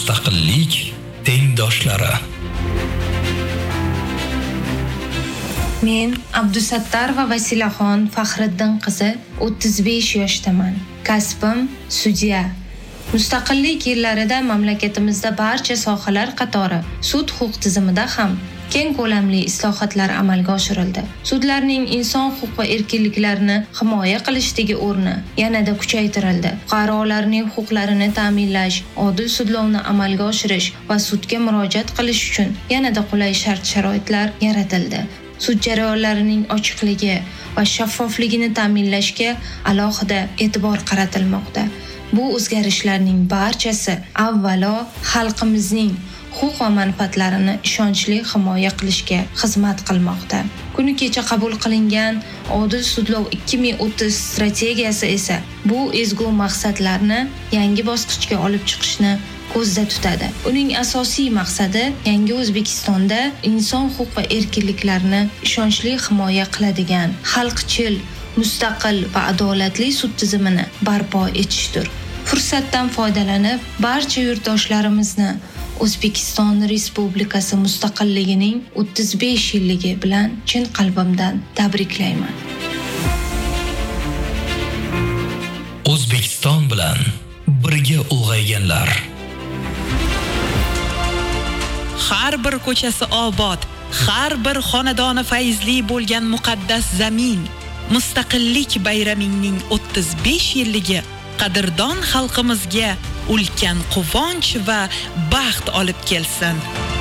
Mustaqillik tengdoshlari. Men Abdusattar va Vasilaxon Faxriddin qizi 35 yoshdaman. Kasbim sudya. Mustaqillik yillarida mamlakatimizda barcha sohalar qatori sud huquq tizimida ham keng ko'lamli islohotlar amalga oshirildi. Sudlarning inson huquq va erkinliklarini himoya qilishdagi o'rni yanada kuchaytirildi. Fuqarolarning huquqlarini ta'minlash, odil sudlovni amalga oshirish va sudga murojaat qilish uchun yanada qulay shart-sharoitlar yaratildi. Sud jarayonlarining ochiqligi va shaffofligini ta'minlashga alohida e'tibor qaratilmoqda. Bu o'zgarishlarning barchasi avvalo xalqimizning huquq va manfaatlarini ishonchli himoya qilishga xizmat qilmoqda. Kuni kecha qabul qilingan Odil sudlov 2030 strategiyasi esa bu ezgu maqsadlarni yangi bosqichga olib chiqishni ko'zda tutadi. Uning asosiy maqsadi yangi O'zbekistonda inson huquq va erkinliklarini ishonchli himoya qiladigan, xalqchil, mustaqil va adolatli sud tizimini barpo etishdir. Fursatdan foydalanib, barcha yurtdoshlarimizni O'zbekiston Respublikasi mustaqilligining 35 yilligi bilan chin qalbimdan tabriklayman. O'zbekiston bilan birga ulg'ayganlar. Har bir ko'chasi obod, har bir xonadoni fayzli bo'lgan muqaddas zamin Mustaqillik bayramingning 35 yilligi qadrdon xalqimizga ulkan quvonch va baxt olib kelsin.